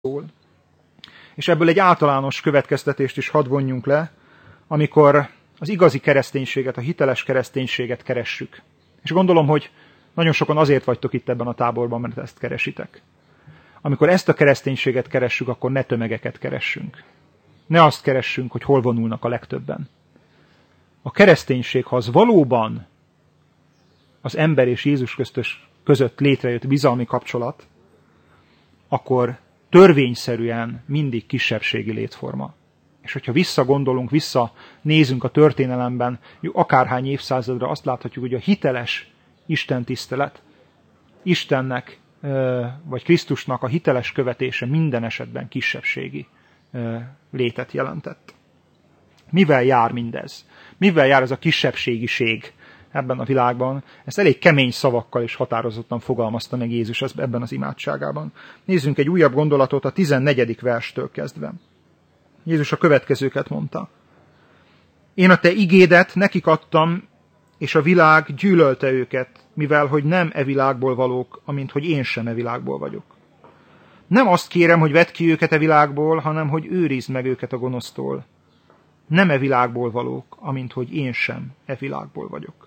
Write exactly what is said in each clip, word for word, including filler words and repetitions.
szól. És ebből egy általános következtetést is hadd vonjunk le, amikor az igazi kereszténységet, a hiteles kereszténységet keressük. És gondolom, hogy nagyon sokan azért vagytok itt ebben a táborban, mert ezt keresitek. Amikor ezt a kereszténységet keressük, akkor ne tömegeket keressünk. Ne azt keressünk, hogy hol vonulnak a legtöbben. A kereszténység, ha az valóban az ember és Jézus köztös között létrejött bizalmi kapcsolat, akkor törvényszerűen mindig kisebbségi létforma. És hogyha visszagondolunk, visszanézünk a történelemben, akárhány évszázadra, azt láthatjuk, hogy a hiteles istentisztelet, Istennek vagy Krisztusnak a hiteles követése minden esetben kisebbségi létet jelentett. Mivel jár mindez? Mivel jár ez a kisebbségiség ebben a világban? Ezt elég kemény szavakkal és határozottan fogalmazta meg Jézus ebben az imádságában. Nézzünk egy újabb gondolatot a tizennegyedik verstől kezdve. Jézus a következőket mondta. Én a te igédet nekik adtam, és a világ gyűlölte őket, mivel hogy nem e világból valók, amint hogy én sem e világból vagyok. Nem azt kérem, hogy vedd ki őket e világból, hanem hogy őrizd meg őket a gonosztól. Nem e világból valók, amint hogy én sem e világból vagyok.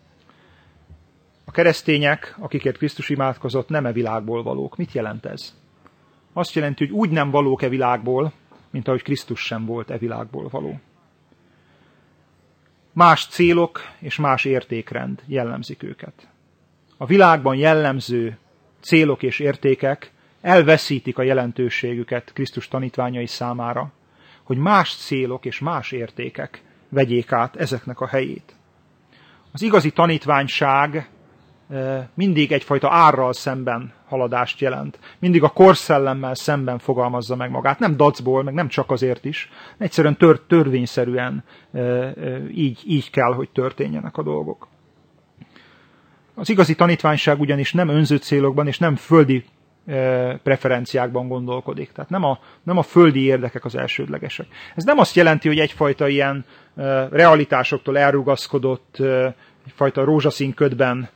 A keresztények, akikért Krisztus imádkozott, nem e világból valók. Mit jelent ez? Azt jelenti, hogy úgy nem valók e világból, mint ahogy Krisztus sem volt e világból való. Más célok és más értékrend jellemzik őket. A világban jellemző célok és értékek elveszítik a jelentőségüket Krisztus tanítványai számára, hogy más célok és más értékek vegyék át ezeknek a helyét. Az igazi tanítványság mindig egyfajta árral szemben haladást jelent. Mindig a korszellemmel szemben fogalmazza meg magát. Nem dacból, meg nem csak azért is. Egyszerűen tör, törvényszerűen így, így kell, hogy történjenek a dolgok. Az igazi tanítványság ugyanis nem önző célokban és nem földi preferenciákban gondolkodik. Tehát nem a, nem a földi érdekek az elsődlegesek. Ez nem azt jelenti, hogy egyfajta ilyen realitásoktól elrugaszkodott, egyfajta rózsaszín ködben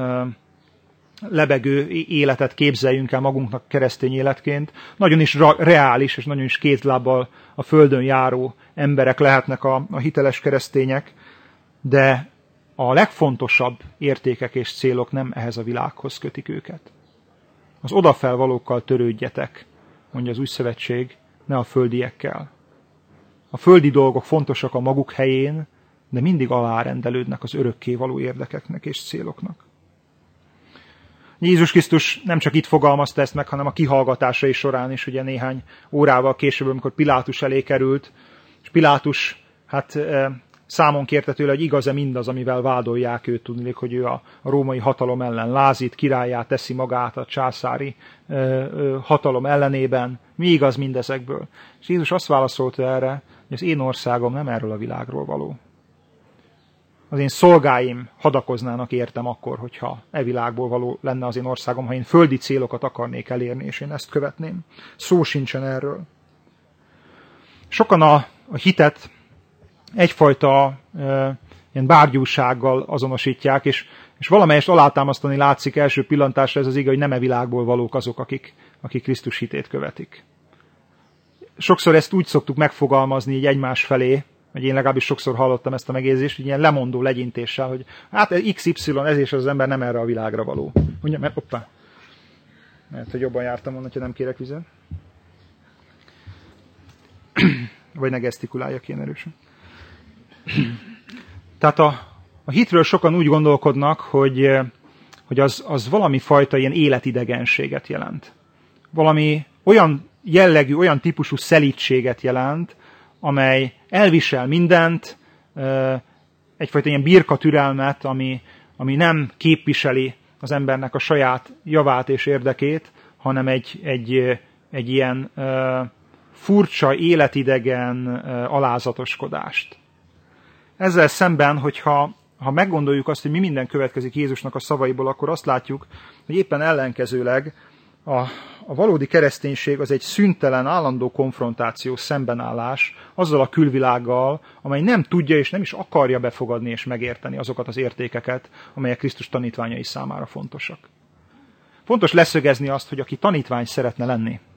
lebegő életet képzeljünk el magunknak keresztény életként. Nagyon is reális, és nagyon is két lábbal a földön járó emberek lehetnek a, a hiteles keresztények, de a legfontosabb értékek és célok nem ehhez a világhoz kötik őket. Az odafelvalókkal törődjetek, mondja az új szövetség, ne a földiekkel. A földi dolgok fontosak a maguk helyén, de mindig alárendelődnek az örökkévaló érdekeknek és céloknak. Jézus Krisztus nem csak itt fogalmazta ezt meg, hanem a kihallgatásai során is, ugye néhány órával később, amikor Pilátus elé került, és Pilátus hát számon kérte tőle, hogy igaz-e mindaz, amivel vádolják őt, tudnilik, hogy ő a római hatalom ellen lázít, királlyá teszi magát a császári ö, ö, hatalom ellenében. Mi igaz mindezekből? És Jézus azt válaszolta erre, hogy az én országom nem erről a világról való. Az én szolgáim hadakoznának értem akkor, hogyha e világból való lenne az én országom, ha én földi célokat akarnék elérni, és én ezt követném. Szó sincsen erről. Sokan a, a hitet egyfajta e, ilyen bárgyúsággal azonosítják, és, és valamelyest alátámasztani látszik első pillantásra ez az ige, hogy nem e világból valók azok, akik, akik Krisztus hitét követik. Sokszor ezt úgy szoktuk megfogalmazni így egymás felé, vagy én legalábbis sokszor hallottam ezt a megérzést, hogy ilyen lemondó legyintéssel, hogy hát iksz ipszilon, ez és az ember nem erre a világra való. Mondja, mert hoppá, mert hogy jobban jártam volna, ha nem kérek vizet. Vagy ne gesztikuláljak ilyen erősen. Tehát a, a hitről sokan úgy gondolkodnak, hogy, hogy az, az valami fajta ilyen életidegenséget jelent. Valami olyan jellegű, olyan típusú szelídséget jelent, amely elvisel mindent, egyfajta ilyen birka türelmet, ami, ami nem képviseli az embernek a saját javát és érdekét, hanem egy, egy, egy ilyen furcsa, életidegen alázatoskodást. Ezzel szemben, hogyha ha meggondoljuk azt, hogy mi minden következik Jézusnak a szavaiból, akkor azt látjuk, hogy éppen ellenkezőleg a, a valódi kereszténység az egy szüntelen, állandó konfrontáció, szembenállás azzal a külvilággal, amely nem tudja és nem is akarja befogadni és megérteni azokat az értékeket, amelyek Krisztus tanítványai számára fontosak. Fontos leszögezni azt, hogy aki tanítvány szeretne lenni,